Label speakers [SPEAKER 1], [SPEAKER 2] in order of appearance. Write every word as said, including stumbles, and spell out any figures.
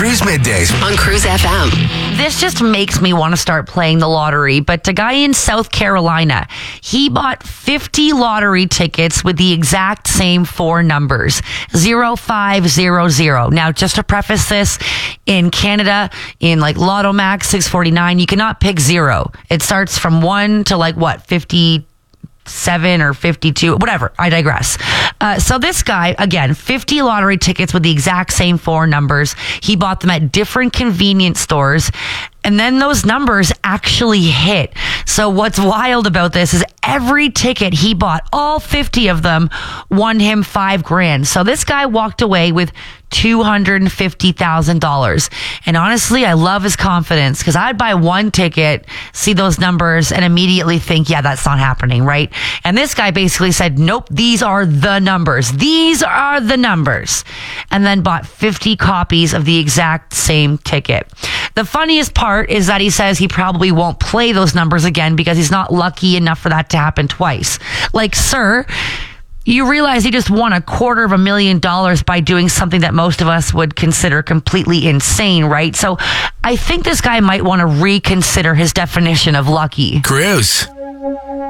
[SPEAKER 1] Cruise Middays on Cruise F M.
[SPEAKER 2] This just makes me want to start playing the lottery, but a guy in South Carolina, he bought fifty lottery tickets with the exact same four numbers, zero five zero zero. Now, just to preface this, in Canada, in like Lotto Max six forty-nine, you cannot pick zero. It starts from one to like what, fifty seven or fifty-two, whatever. I digress. Uh, so this guy, again, fifty lottery tickets with the exact same four numbers. He bought them at different convenience stores. And then those numbers actually hit. So what's wild about this is every ticket he bought, all fifty of them, won him five grand. So this guy walked away with two hundred fifty thousand dollars. And honestly, I love his confidence because I'd buy one ticket, see those numbers, and immediately think, yeah, that's not happening, right? And this guy basically said, nope, these are the numbers. These are the numbers. And then bought fifty copies of the exact same ticket. The funniest part is that he says he probably won't play those numbers again because he's not lucky enough for that to happen twice. Like, sir, you realize he just won a quarter of a million dollars by doing something that most of us would consider completely insane, right? So I think this guy might want to reconsider his definition of lucky.
[SPEAKER 1] Cruise.